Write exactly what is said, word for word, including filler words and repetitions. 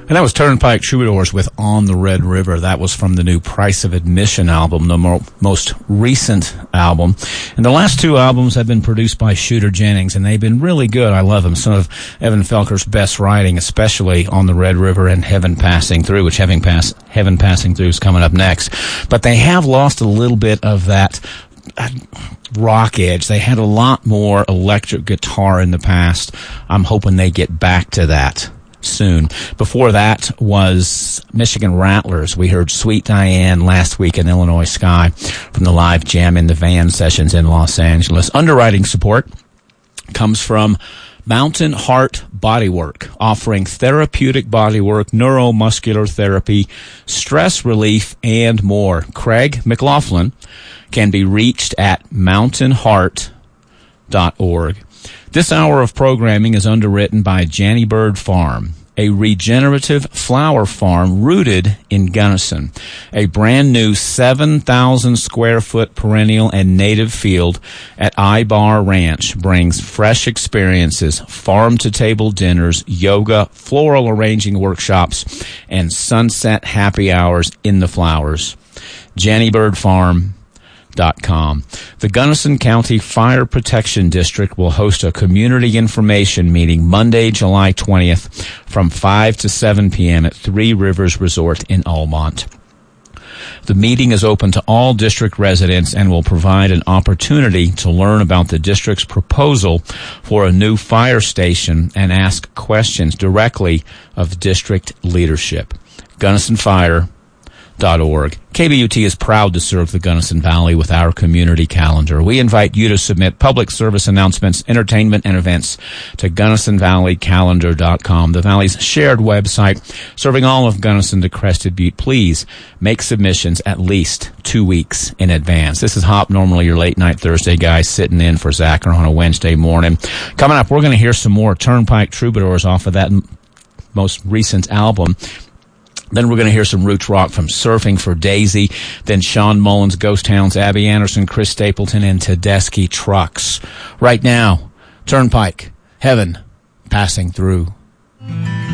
And that was Turnpike Troubadours with On the Red River. That was from the new Price of Admission album, the mo- most recent album. And the last two albums have been produced by Shooter Jennings, and they've been really good. I love them. Some of Evan Felker's best writing, especially On the Red River and Heaven Passing Through, which Heaven, Pass- Heaven Passing Through is coming up next. But they have lost a little bit of that rock edge. They had a lot more electric guitar in the past. I'm hoping they get back to that soon. Before that was Michigan Rattlers. We heard Sweet Diane last week in Illinois Sky from the live Jam in the Van sessions in Los Angeles. Underwriting support comes from Mountain Heart Bodywork, offering therapeutic bodywork, neuromuscular therapy, stress relief, and more. Craig McLaughlin can be reached at mountain heart dot org. This hour of programming is underwritten by Janny Bird Farm, a regenerative flower farm rooted in Gunnison. A brand new seven thousand square foot perennial and native field at Ibar Ranch brings fresh experiences, farm-to-table dinners, yoga, floral arranging workshops, and sunset happy hours in the flowers. Janny Bird Farm. Com. The Gunnison County Fire Protection District will host a community information meeting Monday, July twentieth from five to seven p.m. at Three Rivers Resort in Almont. The meeting is open to all district residents and will provide an opportunity to learn about the district's proposal for a new fire station and ask questions directly of district leadership. Gunnison Fire. Dot org. K B U T is proud to serve the Gunnison Valley with our community calendar. We invite you to submit public service announcements, entertainment, and events to Gunnison Valley Calendar dot com, the Valley's shared website serving all of Gunnison to Crested Butte. Please make submissions at least two weeks in advance. This is Hop, normally your late-night Thursday guy, sitting in for Zach on a Wednesday morning. Coming up, we're going to hear some more Turnpike Troubadours off of that most recent album. Then we're going to hear some roots rock from Surfing for Daisy. Then Sean Mullins, Ghost Hounds, Abby Anderson, Chris Stapleton, and Tedeschi Trucks. Right now, Turnpike, Heaven Passing Through.